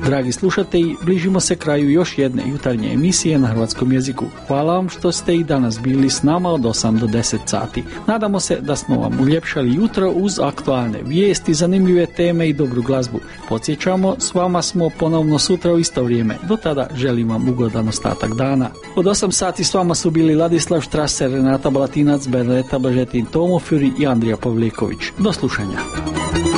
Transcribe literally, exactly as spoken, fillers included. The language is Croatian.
Dragi slušatelji, bližimo se kraju još jedne jutarnje emisije na hrvatskom jeziku. Hvala vam što ste i danas bili s nama od osam do deset sati. Nadamo se da smo vam uljepšali jutro uz aktualne vijesti, zanimljive teme i dobru glazbu. Podsjećamo, s vama smo ponovno sutra u isto vrijeme. Do tada želim vam ugodan ostatak dana. Od osam sati s vama su bili Ladislav Štraser, Renata Balatinac, Bernadeta Blažetin, Tomo Fjuri i Andrija Pavliković. Do slušanja.